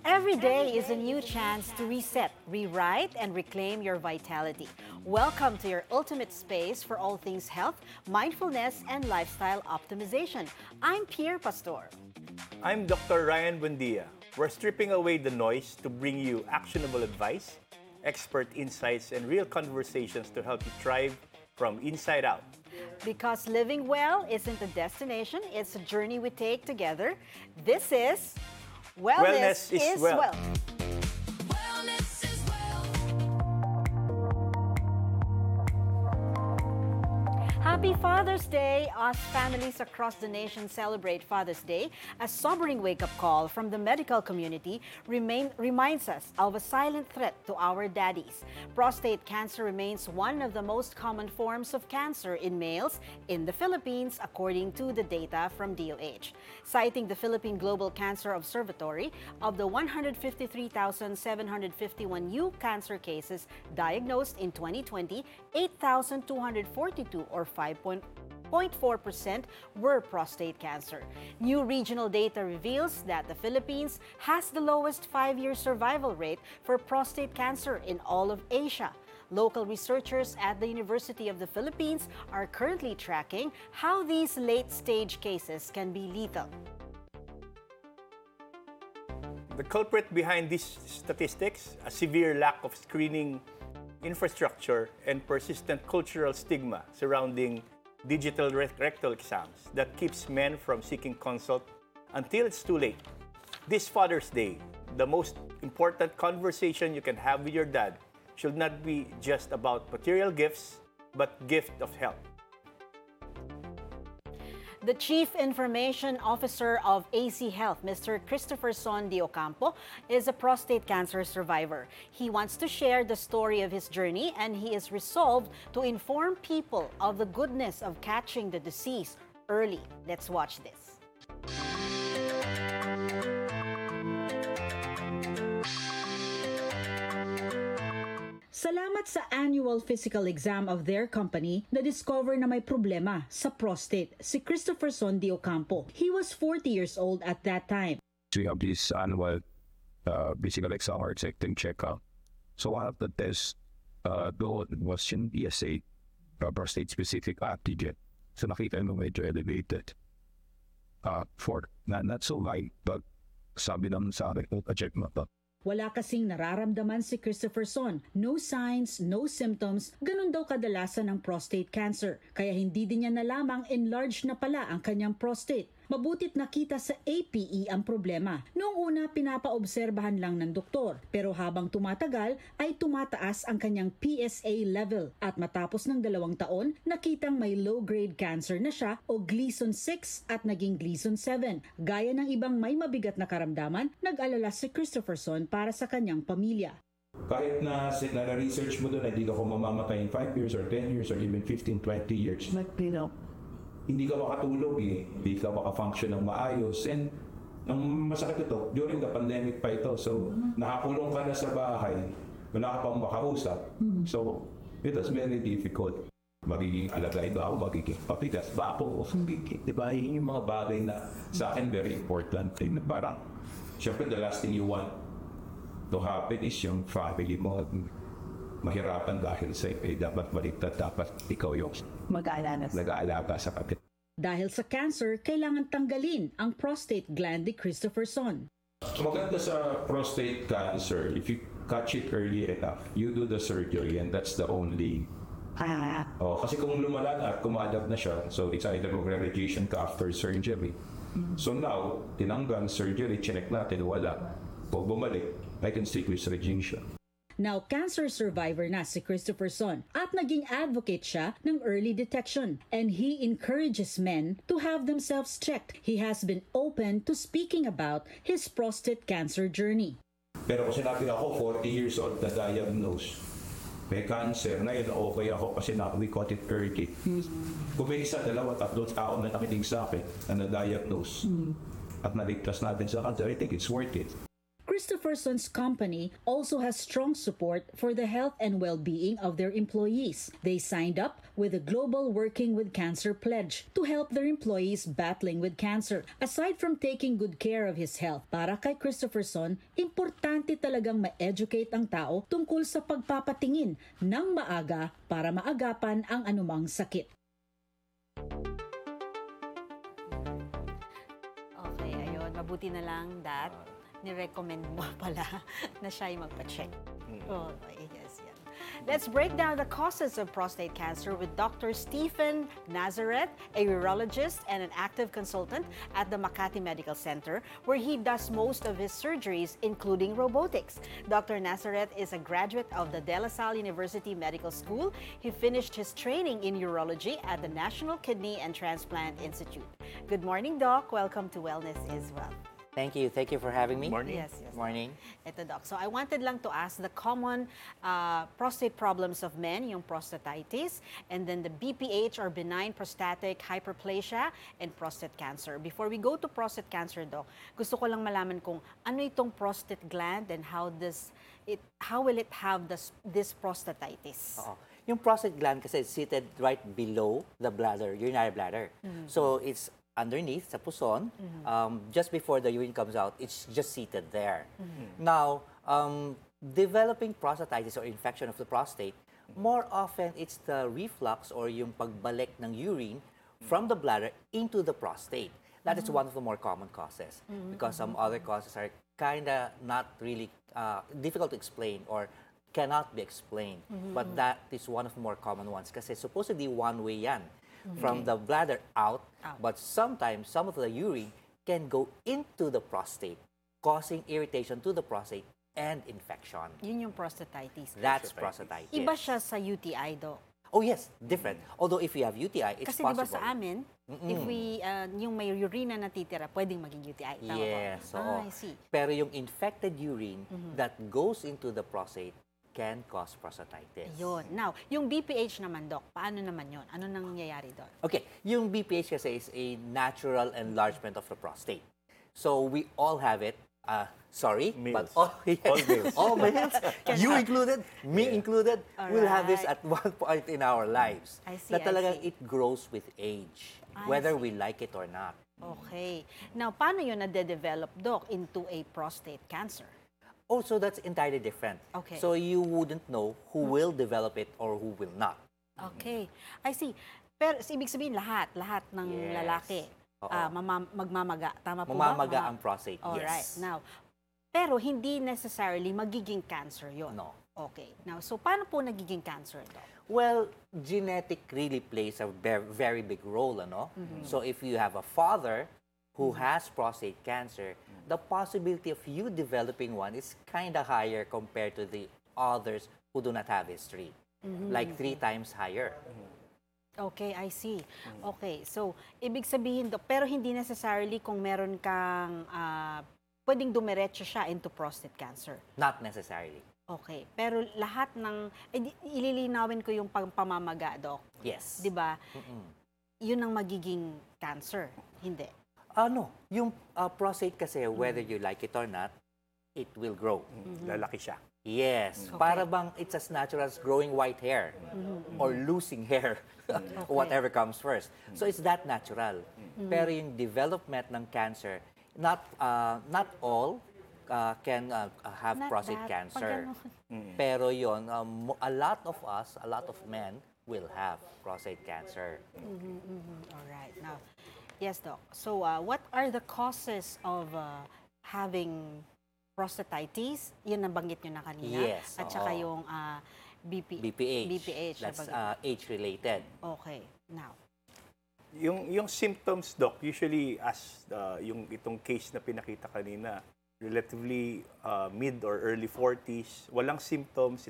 Every day is a new chance to reset, rewrite, and reclaim your vitality. Welcome to your ultimate space for all things health, mindfulness, and lifestyle optimization. I'm Pierre Pastor. I'm Dr. Ryan Buendia. We're stripping away the noise to bring you actionable advice, expert insights, and real conversations to help you thrive from inside out. Because living well isn't a destination, it's a journey we take together. This is Wellness is Wealth. Wellness is wealth. Happy Father's Day! Us families across the nation celebrate Father's Day. A sobering wake-up call from the medical community reminds us of a silent threat to our daddies. Prostate cancer remains one of the most common forms of cancer in males in the Philippines, according to the data from DOH. Citing the Philippine Global Cancer Observatory, of the 153,751 new cancer cases diagnosed in 2020, 8,242 or 5.4% were prostate cancer. New regional data reveals that the Philippines has the lowest 5-year survival rate for prostate cancer in all of Asia. Local researchers at the University of the Philippines are currently tracking how these late-stage cases can be lethal. The culprit behind these statistics, a severe lack of screening infrastructure and persistent cultural stigma surrounding digital rectal exams that keeps men from seeking consult until it's too late. This Father's Day, the most important conversation you can have with your dad should not be just about material gifts, but gift of health. The Chief Information Officer of AC Health, Mr. Christopher Son de Ocampo, is a prostate cancer survivor. He wants to share the story of his journey, and he is resolved to inform people of the goodness of catching the disease early. Let's watch this. Salamat sa annual physical exam of their company na discover na may problema sa prostate si Christopher Son de Ocampo. He was 40 years old at that time. We have this annual physical exam or second checkup. So one of the tests was in PSA, prostate-specific antigen. So nakita mo medyo elevated. Not so high, but sabi naman sa akin, check mo to. Wala kasing nararamdaman si Christopher Son. No signs, no symptoms. Ganun daw kadalasan ng prostate cancer. Kaya hindi din niya nalamang enlarged na pala ang kanyang prostate. Mabutit nakita sa APE ang problema. Noong una, pinapaobserbahan lang ng doktor. Pero habang tumatagal, ay tumataas ang kanyang PSA level. At matapos ng 2 taon, nakitang may low-grade cancer na siya o Gleason 6 at naging Gleason 7. Gaya ng ibang may mabigat na karamdaman, nag-alala si Christopher Son para sa kanyang pamilya. Kahit na research mo doon, hindi ka ko mamamatay in 5 years or 10 years or even 15, 20 years. Hindi ka makatulog hindi ka makafunction ng maayos. And ang masakit ito, during the pandemic pa ito. So, nakakulong ka na sa bahay, wala ka pang makausap. So, it was very difficult. Magiging alagay ba ako, magiging papigas ba ako, diba? Yun yung mga bagay na sa akin very important. Parang, syempre the last thing you want to happen is yung family mo mahirapan dahil sa dapat baligtad, dapat ikaw yung nag-aalaga sa kapit. Dahil sa cancer, kailangan tanggalin ang prostate gland ni Christopher Son. Maganda sa prostate cancer, if you catch it early enough, you do the surgery and that's the only. Kasi kung lumala na at kumadap na siya, so it's either radiation ka after surgery. So now, tinanggal surgery, chinek natin, wala. Pag bumalik, I can stick with radiation. Now, cancer survivor na si Christopher Son at naging advocate siya ng early detection, and he encourages men to have themselves checked. He has been open to speaking about his prostate cancer journey. Pero kung sinabi ako, 40 years old na diagnose, may cancer, na yun okay ako kasi we caught it early. Kung may isa, 2, 3 tao na nakinig sa akin na na-diagnose at naligtas natin sa cancer, I think it's worth it. Christopherson's company also has strong support for the health and well-being of their employees. They signed up with the Global Working with Cancer Pledge to help their employees battling with cancer. Aside from taking good care of his health, para kay Christopherson, importante talagang ma-educate ang tao tungkol sa pagpapatingin ng maaga para maagapan ang anumang sakit. Okay, ayun. Mabuti na lang that ni-recommend mo pala na siya yung magpa-check. Oh, yes, yan. Let's break down the causes of prostate cancer with Dr. Stephen Nazareth, a urologist and an active consultant at the Makati Medical Center, where he does most of his surgeries, including robotics. Dr. Nazareth is a graduate of the De La Salle University Medical School. He finished his training in urology at the National Kidney and Transplant Institute. Good morning, Doc. Welcome to Wellness is Wealth. Thank you. Thank you for having me. Morning. Yes. Morning. Ito, Doc. So I wanted lang to ask the common prostate problems of men, yung prostatitis, and then the BPH or benign prostatic hyperplasia and prostate cancer. Before we go to prostate cancer, Doc, gusto ko lang malaman kung ano itong prostate gland and how will it have this prostatitis? Oo. Yung prostate gland kasi is seated right below the bladder, urinary bladder. So it's underneath sa puson, just before the urine comes out, it's just seated there. Now, developing prostatitis or infection of the prostate, more often it's the reflux or yung pagbalik ng urine from the bladder into the prostate. That is one of the more common causes because some other causes are kind of not really difficult to explain or cannot be explained. But that is one of the more common ones kasi supposedly one-way yan. From the bladder out, but sometimes some of the urine can go into the prostate, causing irritation to the prostate and infection. Yun yung prostatitis. That's prostatitis. Iba siya sa UTI, Doc. Oh yes, different. Although if you have UTI, it's Kasi possible. diba sa amin, if we, yung may urine na natitira, pwedeng maging UTI. Tama Yes, ba? oo. I see. Pero yung infected urine that goes into the prostate can cause prostatitis. Yun. Now, yung BPH naman, Doc, paano naman yun? Ano nangyayari doon? Okay, yung BPH kasi is a natural enlargement of the prostate. So we all have it. Sorry, but Males. all, All males. all males, you included, me included, will have this Alright. at one point in our lives. I see, Na I talagang see. it grows with age, I whether see. we like it or not. Okay. Now, paano yun nade-develop, Doc, into a prostate cancer? Also, that's entirely different. Okay. So you wouldn't know who will develop it or who will not. Okay. I see. Pero ibig sabihin lahat ng Yes. lalaki Oo. magmamaga. Tama po ba? Mamamaga ang prostate, Alright. yes. Now, pero hindi necessarily magiging cancer yon. No. Okay. Now, so paano po nagiging cancer, Doc? Well, genetic really plays a very big role, ano? So if you have a father who has prostate cancer, the possibility of you developing one is kind of higher compared to the others who do not have history. Like 3 times higher. Okay, I see. Okay, so ibig sabihin, Doc, pero hindi necessarily kung meron kang pwedeng dumiretso siya into prostate cancer. Not necessarily. Okay, pero lahat ng ililinawin ko yung pamamaga, Doc. Yes. 'Di ba? Yun ang magiging cancer. Hindi. Yung prostate kasi, whether you like it or not, it will grow. Lalaki siya. Yes. Para bang it's as natural as growing white hair or losing hair. Whatever comes first. So it's that natural. Pero yung development ng cancer, not all can have Not that, that. cancer. Pag Pero yon, a lot of us, a lot of men will have prostate cancer. All right. Now, yes, Doc. So, what are the causes of having prostatitis? Yun nabanggit nyo na kanina. Yes, At saka oo. yung BPH. BPH. That's nabanggit. age-related. Okay. Now, Yung symptoms, Doc, usually as itong case na pinakita kanina, relatively mid or early 40s, walang symptoms,